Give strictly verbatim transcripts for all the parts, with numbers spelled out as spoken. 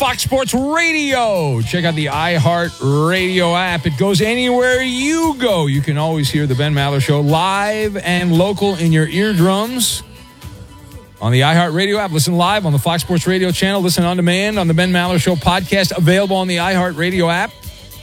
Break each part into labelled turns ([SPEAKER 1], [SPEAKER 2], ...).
[SPEAKER 1] Fox Sports Radio. Check out the iHeart Radio app. It goes anywhere you go. You can always hear the Ben Maller Show live and local in your eardrums on the iHeart Radio app. Listen live on the Fox Sports Radio channel. Listen on demand on the Ben Maller Show podcast, available on the iHeart Radio app.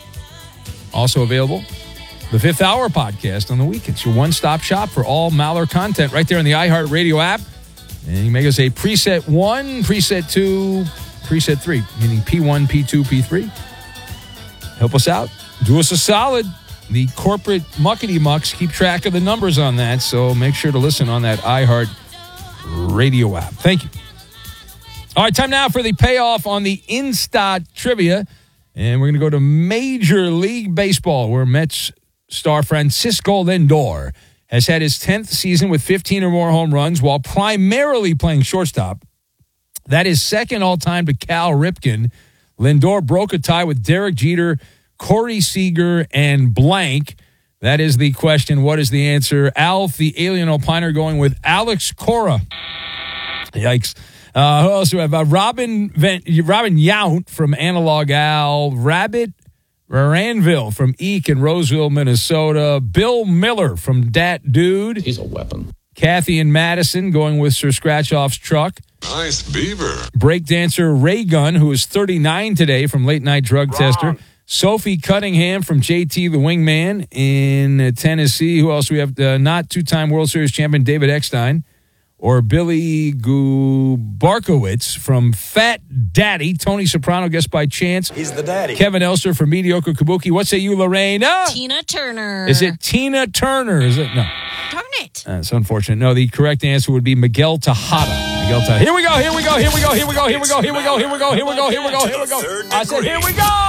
[SPEAKER 1] Also available, the Fifth Hour podcast on the weekends. Your one-stop shop for all Maller content right there on the iHeart Radio app. And you make us a preset one, preset two, preset three, meaning P one, P two, P three. Help us out. Do us a solid. The corporate muckety mucks keep track of the numbers on that, so make sure to listen on that iHeart Radio app. Thank you. All right, time now for the payoff on the Instat Trivia. And we're going to go to Major League Baseball, where Mets star Francisco Lindor has had his tenth season with fifteen or more home runs while primarily playing shortstop. That is second all-time to Cal Ripken. Lindor broke a tie with Derek Jeter, Corey Seager, and blank. That is the question. What is the answer? Alf, the alien opiner, going with Alex Cora. Yikes. Uh, who else do we have? Uh, Robin, Van, Robin Yount from Analog Al. Rabbit Ranville from Eek in Roseville, Minnesota. Bill Miller from Dat Dude.
[SPEAKER 2] He's a weapon.
[SPEAKER 1] Kathy and Madison going with Sir Scratchoff's truck.
[SPEAKER 3] Nice beaver.
[SPEAKER 1] Breakdancer Ray Gunn, who is thirty-nine today, from Late Night Drug Wrong. Tester. Sophie Cunningham from J T the Wingman in Tennessee. Who else do we have? Uh, not two-time World Series champion David Eckstein. Or Billy Gubarkowitz from Fat Daddy. Tony Soprano, guessed by chance.
[SPEAKER 4] He's the daddy.
[SPEAKER 1] Kevin Elster from Mediocre Kabuki. What say you, Lorraine? Ah!
[SPEAKER 5] Tina Turner.
[SPEAKER 1] Is it Tina Turner? Is it? No.
[SPEAKER 5] Darn it.
[SPEAKER 1] That's unfortunate. No, the correct answer would be Miguel Tejada. Miguel Tejada. Here we go, here we go, here we go, here we go, here we go, here we go, here we go, here we go, here we go, here we go. I said, here we go!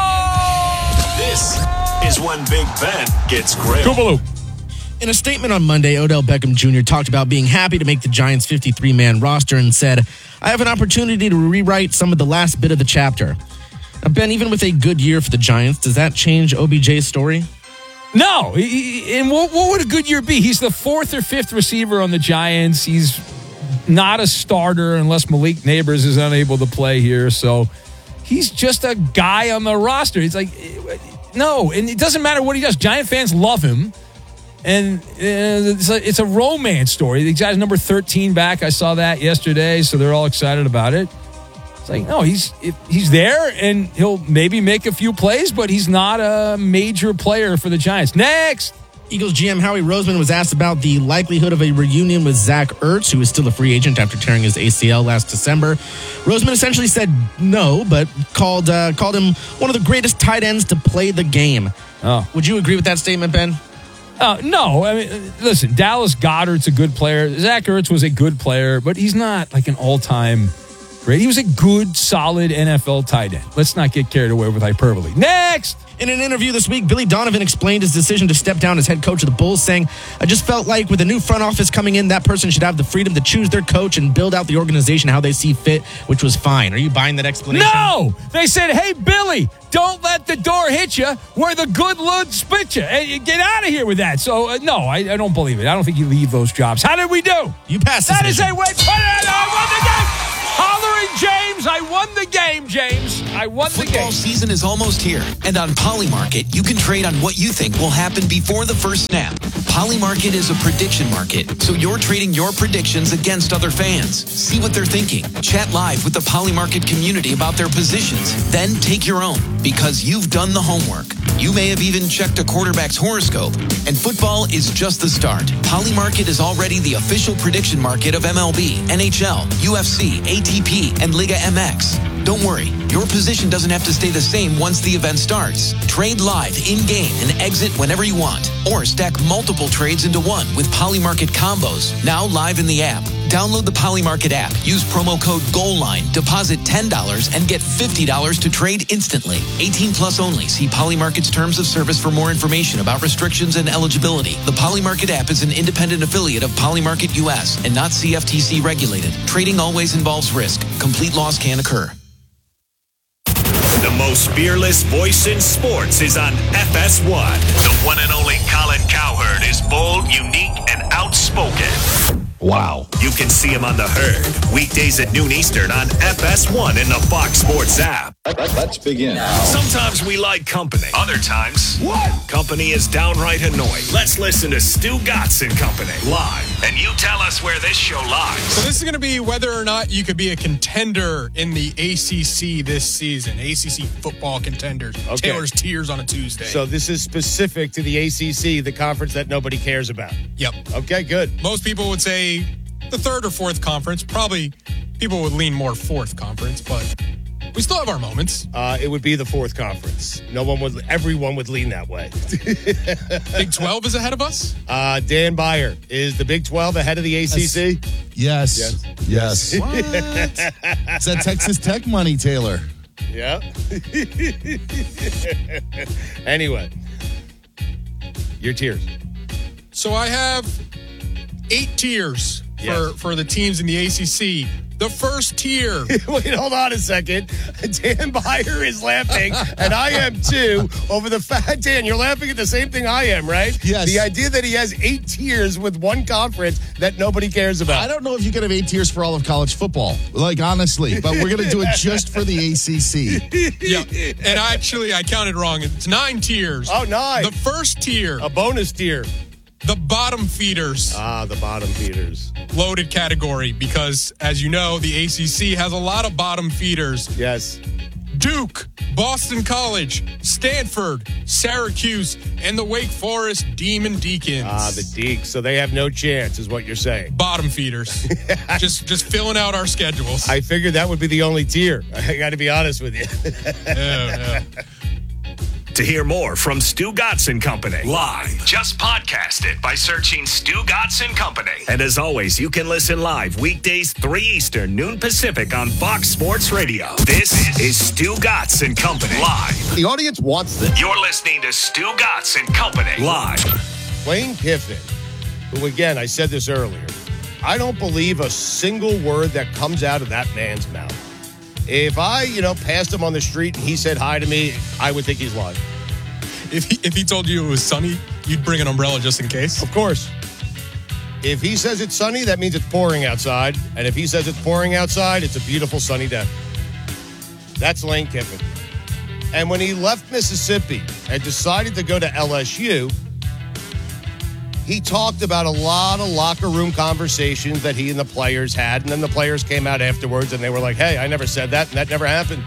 [SPEAKER 4] This is when Big Ben gets grilled.
[SPEAKER 1] Koopaloo.
[SPEAKER 6] In a statement on Monday, Odell Beckham Junior talked about being happy to make the Giants' fifty-three man roster and said, I have an opportunity to rewrite some of the last bit of the chapter. Now, Ben, even with a good year for the Giants, does that change O B J's story?
[SPEAKER 1] No. And what, what would a good year be? He's the fourth or fifth receiver on the Giants. He's not a starter unless Malik Neighbors is unable to play here. So he's just a guy on the roster. It's like, no. And it doesn't matter what he does. Giant fans love him. And it's a, it's a romance story. The guy's number thirteen back. I saw that yesterday, so they're all excited about it. It's like, no, he's he's there, and he'll maybe make a few plays, but he's not a major player for the Giants. Next!
[SPEAKER 6] Eagles G M Howie Roseman was asked about the likelihood of a reunion with Zach Ertz, who is still a free agent after tearing his A C L last December. Roseman essentially said no, but called uh, called him one of the greatest tight ends to play the game.
[SPEAKER 1] Oh.
[SPEAKER 6] Would you agree with that statement, Ben?
[SPEAKER 1] Uh, no, I mean, listen, Dallas Goedert's a good player. Zach Ertz was a good player, but he's not like an all-time great. He was a good, solid N F L tight end. Let's not get carried away with hyperbole. Next!
[SPEAKER 6] In an interview this week, Billy Donovan explained his decision to step down as head coach of the Bulls, saying, I just felt like with a new front office coming in, that person should have the freedom to choose their coach and build out the organization how they see fit, which was fine. Are you buying that explanation?
[SPEAKER 1] No! They said, hey, Billy, don't let the door hit you where the good Lord spit you. Hey, get out of here with that. So, uh, no, I, I don't believe it. I don't think you leave those jobs. How did we do?
[SPEAKER 6] You passed this
[SPEAKER 1] That is
[SPEAKER 6] vision.
[SPEAKER 1] a win. Put it on. I won the game. Hollering James. I won the game, James. I won the game.
[SPEAKER 7] Football season is almost here, and on Polymarket, you can trade on what you think will happen before the first snap. Polymarket is a prediction market, so you're trading your predictions against other fans. See what they're thinking. Chat live with the Polymarket community about their positions. Then take your own, because you've done the homework. You may have even checked a quarterback's horoscope, and football is just the start. Polymarket is already the official prediction market of M L B, N H L, U F C, A T P, and Liga M X. Don't worry, your position doesn't have to stay the same once the event starts. Trade live, in-game, and exit whenever you want. Or stack multiple trades into one with Polymarket combos, now live in the app. Download the Polymarket app, use promo code GOALLINE, deposit ten dollars, and get fifty dollars to trade instantly. eighteen plus only. See Polymarket's terms of service for more information about restrictions and eligibility. The Polymarket app is an independent affiliate of Polymarket U S and not C F T C regulated. Trading always involves risk. Complete loss can occur.
[SPEAKER 4] The most fearless voice in sports is on F S one. The one and only Colin Cowherd is bold, unique, and outspoken.
[SPEAKER 2] Wow.
[SPEAKER 4] You can see him on the herd, weekdays at noon Eastern on F S one in the Fox Sports app.
[SPEAKER 2] Let's begin.
[SPEAKER 4] Sometimes we like company. Other times, what? Company is downright annoying. Let's listen to Stu Gatz and Company live. And you tell us where this show lies.
[SPEAKER 3] So this is going to be whether or not you could be a contender in the A C C this season. A C C football contenders.
[SPEAKER 8] Okay.
[SPEAKER 3] Taylor's Tiers on a Tuesday.
[SPEAKER 8] So this is specific to the A C C, the conference that nobody cares about.
[SPEAKER 3] Yep.
[SPEAKER 8] Okay, good.
[SPEAKER 3] Most people would say the third or fourth conference. Probably people would lean more fourth conference, but we still have our moments.
[SPEAKER 8] Uh, it would be the fourth conference. No one would, everyone would lean that way.
[SPEAKER 3] Big twelve is ahead of us?
[SPEAKER 8] Uh, Dan Beyer, is the Big twelve ahead of the A C C?
[SPEAKER 2] Yes.
[SPEAKER 8] Yes.
[SPEAKER 2] Yes. What? It's that Texas Tech money, Taylor.
[SPEAKER 8] Yeah. Anyway, your tiers.
[SPEAKER 3] So I have eight tiers
[SPEAKER 8] Yes.
[SPEAKER 3] for, for the teams in the A C C. The first tier.
[SPEAKER 8] Wait, hold on a second. Dan Beyer is laughing, and I am too, over the fact, Dan, you're laughing at the same thing I am, right?
[SPEAKER 2] Yes.
[SPEAKER 8] The idea that he has eight tiers with one conference that nobody cares about.
[SPEAKER 2] I don't know if you could have eight tiers for all of college football, like honestly, but we're going to do it just for the A C C.
[SPEAKER 3] Yeah. And actually, I counted wrong. It's nine tiers.
[SPEAKER 8] Oh, nine.
[SPEAKER 3] The first tier,
[SPEAKER 8] A bonus tier.
[SPEAKER 3] the bottom feeders.
[SPEAKER 8] Ah, the bottom feeders.
[SPEAKER 3] Loaded category because, as you know, the A C C has a lot of bottom feeders.
[SPEAKER 8] Yes.
[SPEAKER 3] Duke, Boston College, Stanford, Syracuse, and the Wake Forest Demon Deacons.
[SPEAKER 8] Ah, the Deeks. So they have no chance, is what you're saying.
[SPEAKER 3] Bottom feeders. just just filling out our schedules.
[SPEAKER 8] I figured that would be the only tier. I got to be honest with you.
[SPEAKER 3] no, no.
[SPEAKER 4] To hear more from Stu Gatz and Company live, just podcast it by searching Stu Gatz and Company. And as always, you can listen live weekdays three Eastern, noon Pacific on Fox Sports Radio. This is Stu Gatz and Company live.
[SPEAKER 2] The audience wants this.
[SPEAKER 4] You're listening to Stu Gatz and Company live.
[SPEAKER 8] Lane Kiffin, who, again, I said this earlier, I don't believe a single word that comes out of that man's mouth. If I, you know, passed him on the street and he said hi to me, I would think he's lying.
[SPEAKER 3] If he, if he told you it was sunny, you'd bring an umbrella just in case.
[SPEAKER 8] Of course. If he says it's sunny, that means it's pouring outside. And if he says it's pouring outside, it's a beautiful sunny day. That's Lane Kiffin. And when he left Mississippi and decided to go to L S U, he talked about a lot of locker room conversations that he and the players had. And then the players came out afterwards and they were like, hey, I never said that and that never happened.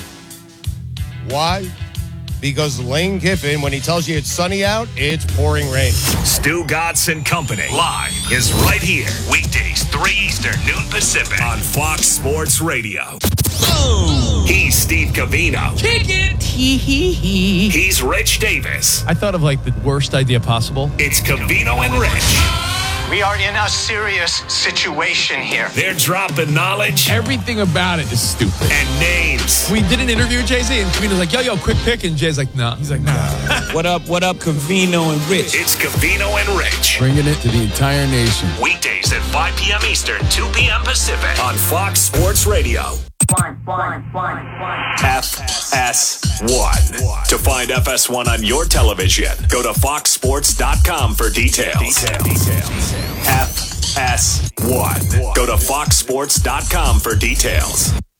[SPEAKER 8] Why? Because Lane Kiffin, when he tells you it's sunny out, it's pouring rain.
[SPEAKER 4] Stu Gatz and Company live is right here. Weekdays, three Eastern, noon Pacific on Fox Sports Radio. Oh. He's Steve Covino.
[SPEAKER 5] Kick it. Hee hee hee.
[SPEAKER 4] He's Rich Davis.
[SPEAKER 9] I thought of like the worst idea possible.
[SPEAKER 4] It's Covino and Rich.
[SPEAKER 10] We are in a serious situation here.
[SPEAKER 4] They're dropping knowledge
[SPEAKER 9] Everything about it is stupid.
[SPEAKER 4] and names.
[SPEAKER 9] We did an interview with Jay-Z and Covino's like, yo, yo, quick pick. And Jay's like, no. Nah. He's like, nah.
[SPEAKER 11] What up, what up, Covino and Rich?
[SPEAKER 4] It's Covino and Rich.
[SPEAKER 9] Bringing it to the entire nation.
[SPEAKER 4] Weekdays at five p.m. Eastern, two p.m. Pacific on Fox Sports Radio. F S one. To find F S one on your television, go to fox sports dot com for details. F S one. Go to fox sports dot com for details.